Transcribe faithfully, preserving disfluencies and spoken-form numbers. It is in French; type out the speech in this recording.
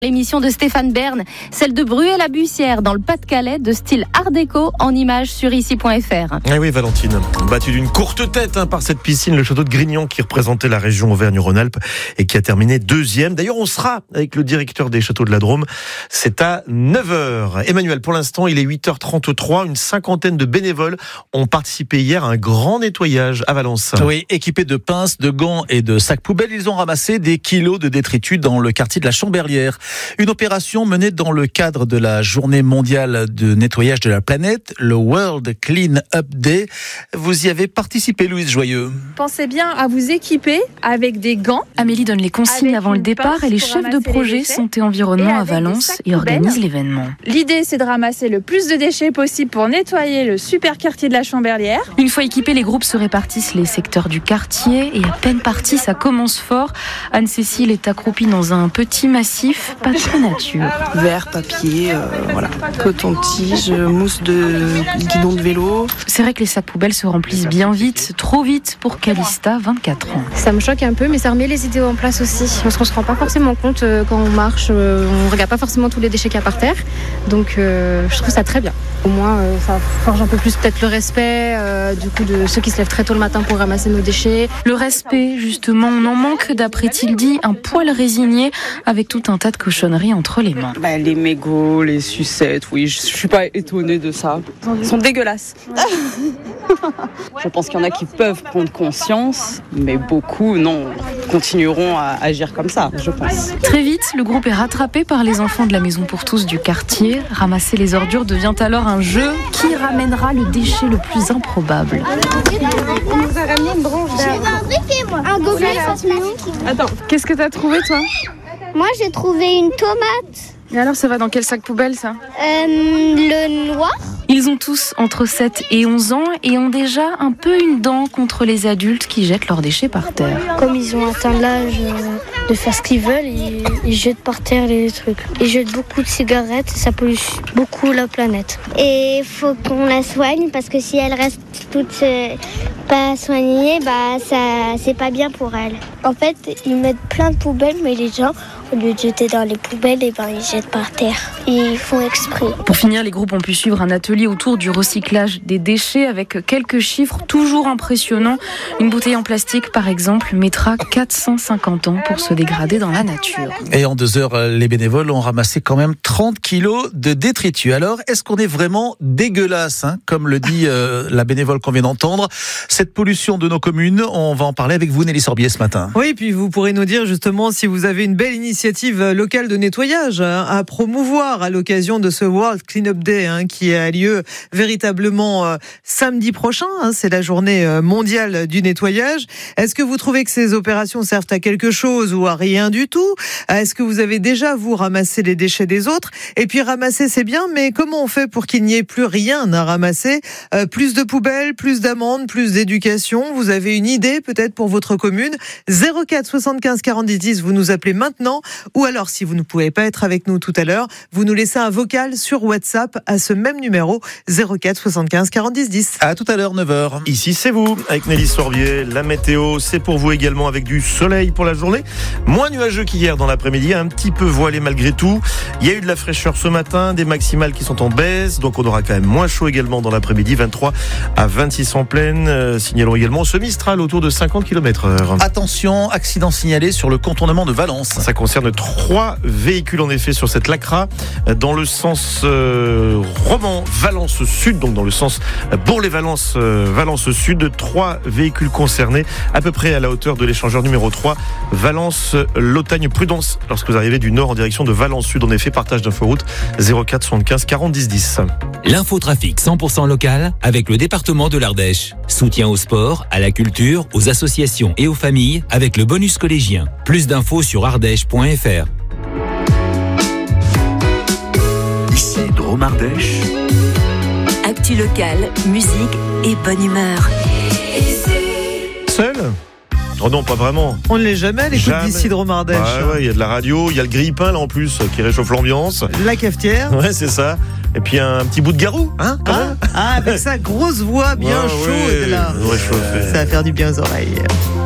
L'émission de Stéphane Bern, celle de Bruay-la-Bussière dans le Pas-de-Calais, de style art déco, en images sur ici point f r. Eh oui, Valentine, battu d'une courte tête hein, par cette piscine, le château de Grignan qui représentait la région Auvergne-Rhône-Alpes et qui a terminé deuxième. D'ailleurs, on sera avec le directeur des châteaux de la Drôme. C'est à neuf heures. Emmanuel, pour l'instant, il est huit heures trente-trois. Une cinquantaine de bénévoles ont participé hier à un grand nettoyage à Valence. Oui, équipés de pinces, de gants et de sacs poubelles, ils ont ramassé des kilos de détritus dans le quartier de la Chamberlière. Une opération menée dans le cadre de la journée mondiale de nettoyage de la planète, le World Clean Up Day. Vous y avez participé, Louise Joyeux. Pensez bien à vous équiper avec des gants. Amélie donne les consignes avant le départ et les chefs de projet Santé Environnement à Valence et organisent l'événement. L'idée, c'est de ramasser le plus de déchets possible pour nettoyer le super quartier de la Chamberlière. Une fois équipés, les groupes se répartissent les secteurs du quartier et à peine parti, ça commence fort. Anne-Cécile est accroupie dans un petit massif, pas très nature. Verre, papier, euh, voilà. Coton-tige, mousse de guidon de vélo. C'est vrai que les sacs poubelles se remplissent bien vite, trop vite pour Calista, vingt-quatre ans. Ça me choque un peu, mais ça remet les idées en place aussi. Parce qu'on se rend pas forcément compte euh, quand on marche, euh, on regarde pas forcément tous les déchets qu'il y a par terre. Donc euh, je trouve ça très bien. Au moins, euh, ça forge un peu plus peut-être le respect euh, du coup de ceux qui se lèvent très tôt le matin pour ramasser nos déchets. Le respect, justement, on en manque, d'après Tildy, un poil résigné avec tout un tas de cochonneries entre les mains. Bah, les mégots, les sucettes, oui, je, je suis pas étonnée de ça. Ils sont dégueulasses. Je pense qu'il y en a qui peuvent prendre conscience, mais beaucoup, non, continueront à agir comme ça, je pense. Très vite, le groupe est rattrapé par les enfants de la Maison pour tous du quartier. Ramasser les ordures devient alors un jeu. Qui ramènera le déchet le plus improbable? On nous a ramené une branche d'arbre. Un gobelet, ça se met. Attends, qu'est-ce que t'as trouvé, toi? Moi, j'ai trouvé une tomate. Et alors, ça va dans quel sac poubelle, ça? Euh, le noir. Ils ont tous entre sept et onze ans et ont déjà un peu une dent contre les adultes qui jettent leurs déchets par terre. Comme ils ont atteint l'âge de faire ce qu'ils veulent, ils, ils jettent par terre les trucs. Ils jettent beaucoup de cigarettes, ça pollue beaucoup la planète. Et il faut qu'on la soigne parce que si elle reste toute euh, pas soignée, bah, ça, c'est pas bien pour elle. En fait, ils mettent plein de poubelles, mais les gens, au lieu de jeter dans les poubelles, et ben, ils jettent par terre. Ils font exprès. Pour finir, les groupes ont pu suivre un atelier autour du recyclage des déchets avec quelques chiffres toujours impressionnants. Une bouteille en plastique, par exemple, mettra quatre cent cinquante ans pour se dégrader dans la nature. Et en deux heures, les bénévoles ont ramassé quand même trente kilos de détritus. Alors, est-ce qu'on est vraiment dégueulasse, hein, comme le dit euh, la bénévole qu'on vient d'entendre? Cette pollution de nos communes, on va en parler avec vous, Nelly Sorbier, ce matin. Oui, puis vous pourrez nous dire justement si vous avez une belle initiative locale de nettoyage hein, à promouvoir à l'occasion de ce World Clean Up Day hein, qui a lieu véritablement euh, samedi prochain. Hein, c'est la journée euh, mondiale du nettoyage. Est-ce que vous trouvez que ces opérations servent à quelque chose ou à rien du tout? Est-ce que vous avez déjà, vous, ramassé les déchets des autres? Et puis ramasser, c'est bien, mais comment on fait pour qu'il n'y ait plus rien à ramasser? euh, Plus de poubelles, plus d'amendes, plus d'éducation. Vous avez une idée peut-être pour votre commune? zéro quatre soixante-quinze quarante-dix dix, vous nous appelez maintenant. Ou alors, si vous ne pouvez pas être avec nous tout à l'heure, vous nous laissez un vocal sur WhatsApp à ce même numéro, zéro quatre soixante-quinze quarante-dix dix. À tout à l'heure, neuf heures. Ici, c'est vous, avec Nelly Sorbier. La météo, c'est pour vous également, avec du soleil pour la journée. Moins nuageux qu'hier dans l'après-midi, un petit peu voilé malgré tout. Il y a eu de la fraîcheur ce matin, des maximales qui sont en baisse, donc on aura quand même moins chaud également dans l'après-midi, vingt-trois à vingt-six en pleine. Euh, signalons également ce Mistral autour de cinquante kilomètres heure. Attention, accident signalé sur le contournement de Valence. Ça concerne trois véhicules en effet sur cette Lacra, dans le sens euh, Romans-Valence Sud, donc dans le sens Bourg-les-Valence euh, Valence Sud. Trois véhicules concernés, à peu près à la hauteur de l'échangeur numéro trois, Valence-Lotagne Prudence, lorsque vous arrivez du nord en direction de Valence Sud. En effet, partage d'inforoute zéro quatre soixante-quinze quarante-dix dix. L'infotrafic cent pour cent local avec le département de l'Ardèche. Soutien au sport, à la culture, aux associations et aux familles avec le bonus collégien. Plus d'infos sur ardèche point f r. Ici Drôme Ardèche. Actu locale, musique et bonne humeur. Seul ? Oh non, pas vraiment. On ne l'est jamais à l'écoute d'ici Drôme Ardèche. Ouais, ouais, il y a de la radio, il y a le grille-pain là en plus qui réchauffe l'ambiance. La cafetière. Ouais, c'est ça. Et puis un petit bout de garou, hein, quand ah, même. ah, avec sa grosse voix bien ouais, chaude ouais, là. réchauffée. Ça va faire du bien aux oreilles.